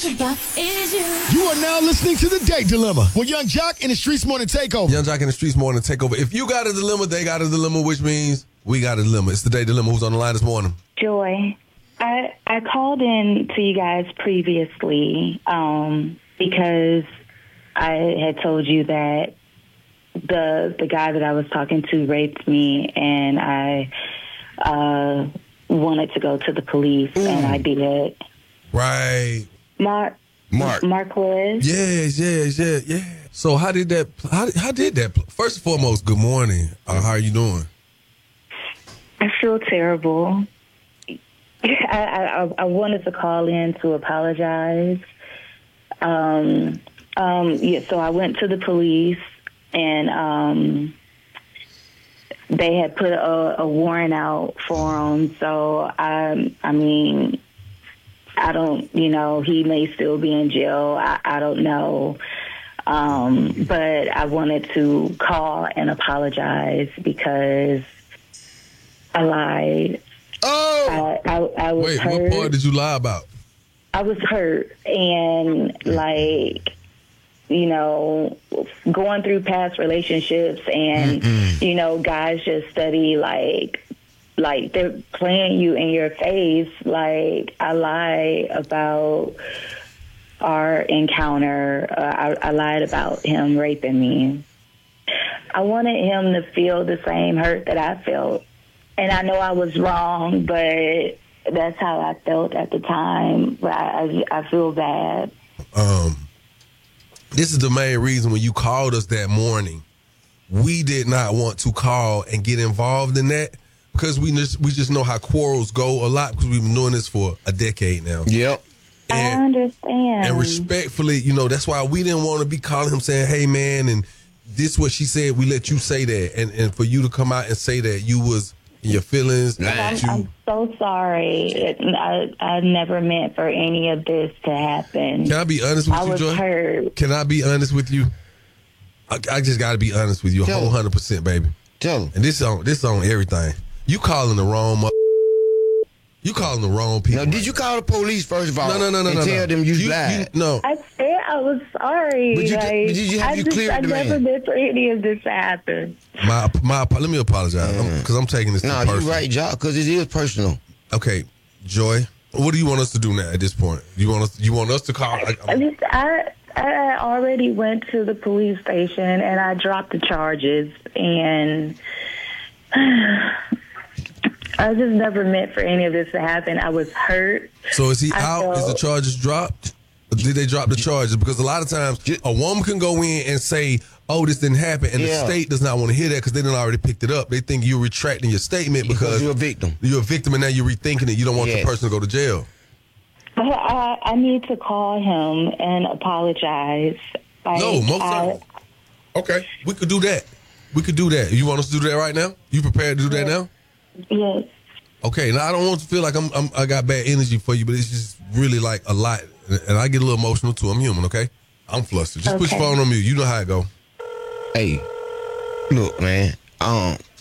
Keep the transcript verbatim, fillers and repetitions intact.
is you. You are now listening to The Date Dilemma with Young Jock and the Streets Morning Takeover. Young Jock and the Streets Morning Takeover. If you got a dilemma, they got a dilemma, which means we got a dilemma. It's The Date Dilemma. Who's on the line this morning? Joy. I I called in to you guys previously um, because I had told you that the the guy that I was talking to raped me, and I uh, wanted to go to the police, mm. and I did. Right. Mark. Mark. Marquez. Yes, yes, yes, yeah. So how did that? How how did that? First and foremost, good morning. Uh, how are you doing? I feel terrible. I, I I wanted to call in to apologize. Um. Um. Yeah. So I went to the police, and um. They had put a, a warrant out for him. So I. I mean. I don't, you know, he may still be in jail. I, I don't know. Um, but I wanted to call and apologize because I lied. Oh! I, I, I was Wait, hurt. what part did you lie about? I was hurt. And, like, you know, going through past relationships and, mm-mm. you know, guys just study, like, Like, they're playing you in your face. Like, I lied about our encounter. Uh, I, I lied about him raping me. I wanted him to feel the same hurt that I felt. And I know I was wrong, but that's how I felt at the time. I, I, I feel bad. Um, this is the main reason when you called us that morning, we did not want to call and get involved in that. Because we just we just know how quarrels go a lot because we've been doing this for a decade now. Yep. And, I understand. And respectfully, you know, that's why we didn't want to be calling him saying, hey, man, and this what she said, we let you say that. And and for you to come out and say that you was in your feelings. I'm, you, I'm so sorry. It, I, I never meant for any of this to happen. Can I be honest with I you, was Joy? hurt. Can I be honest with you? I, I just got to be honest with you, a whole one hundred percent, baby. Tell him. And this on, this on everything. You calling the wrong mother. You calling the wrong people. Now, did you call the police first of all? No, no, no, no, and no. tell no. them you, you lied? You, no. I said I was sorry. But you, like, did you have I you just, cleared I the never man? meant for any of this to happen. My, my, let me apologize because mm. I'm, I'm taking this too no, personal. you're right, Jock, because it is personal. Okay, Joy, what do you want us to do now at this point? You want us? You want us to call? I, I, just, I, I already went to the police station and I dropped the charges, and I just never meant for any of this to happen. I was hurt. So is he I out? felt, is the charges dropped? Or did they drop the charges? Because a lot of times a woman can go in and say, oh, this didn't happen, and yeah. the state does not want to hear that because they done already picked it up. They think you're retracting your statement because, because you're a victim. You're a victim, and now you're rethinking it. You don't want yes. the person to go to jail. I, I need to call him and apologize. Like, no, most I, Okay, we could do that. We could do that. You want us to do that right now? You prepared to do that now? Yes. Okay, now I don't want to feel like I'm, I'm I got bad energy for you, but it's just really like a lot, and I get a little emotional too. I'm human, okay? I'm flustered. Just okay. put your phone on mute. You know how it go. Hey, look, man. Um,